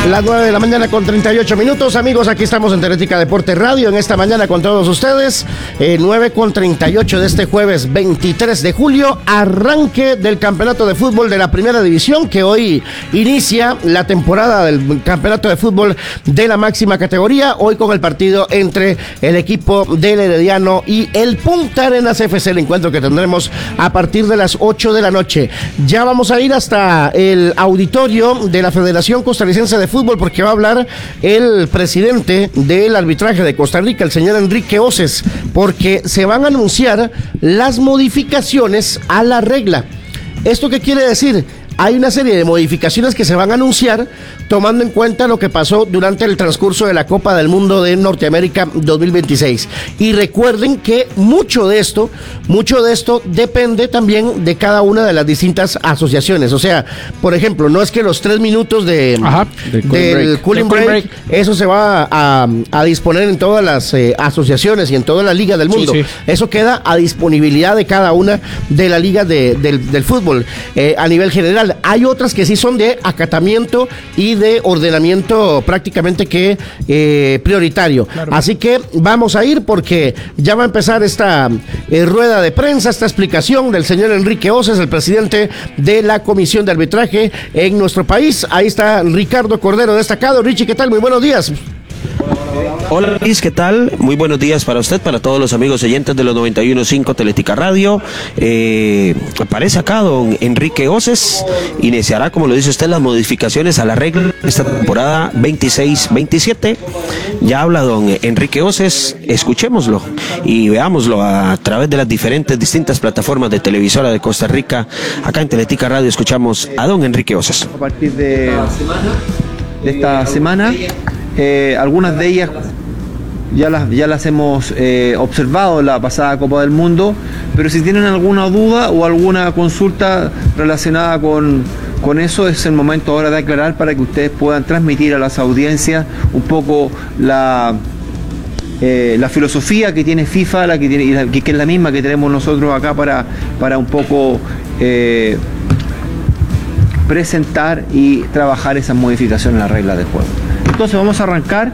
Las 9 de la mañana con 38 minutos, amigos, aquí estamos en Teletica Deporte Radio, en esta mañana con todos ustedes, 9 con 38 de este jueves 23 de julio, arranque del campeonato de fútbol de la primera división, que hoy inicia la temporada del campeonato de fútbol de la máxima categoría, hoy con el partido entre el equipo del Herediano y el Punta Arenas FC, el encuentro que tendremos a partir de las 8 de la noche. Ya vamos a ir hasta el auditorio de la Federación Costarricense de Fútbol, porque va a hablar el presidente del arbitraje de Costa Rica, el señor Enrique Oces, porque se van a anunciar las modificaciones a la regla. ¿Esto qué quiere decir? Hay una serie de modificaciones que se van a anunciar tomando en cuenta lo que pasó durante el transcurso de la Copa del Mundo de Norteamérica 2026. Y recuerden que mucho de esto depende también de cada una de las distintas asociaciones. O sea, por ejemplo, no es que los 3 minutos del cooling break, eso se va a disponer en todas las asociaciones y en todas las ligas del mundo. Sí. Eso queda a disponibilidad de cada una de las ligas del fútbol a nivel general. Hay otras que sí son de acatamiento y de ordenamiento prácticamente que prioritario. Claro. Así que vamos a ir porque ya va a empezar esta rueda de prensa, esta explicación del señor Enrique Oces, el presidente de la Comisión de Arbitraje en nuestro país. Ahí está Ricardo Cordero destacado. Richie, ¿qué tal? Muy buenos días. Hola Luis, ¿qué tal? Muy buenos días para usted, para todos los amigos oyentes de los 91.5 Teletica Radio. Aparece acá don Enrique Oces, iniciará, como lo dice usted, las modificaciones a la regla de esta temporada 26-27. Ya habla don Enrique Oces, escuchémoslo y veámoslo a través de las distintas plataformas de televisora de Costa Rica. Acá en Teletica Radio escuchamos a don Enrique Oces. A partir de esta semana, algunas de ellas ya las hemos observado en la pasada Copa del Mundo, pero si tienen alguna duda o alguna consulta relacionada con eso, es el momento ahora de aclarar para que ustedes puedan transmitir a las audiencias un poco la filosofía que tiene FIFA, que es la misma que tenemos nosotros acá para un poco presentar y trabajar esas modificaciones en las reglas del juego. Entonces vamos a arrancar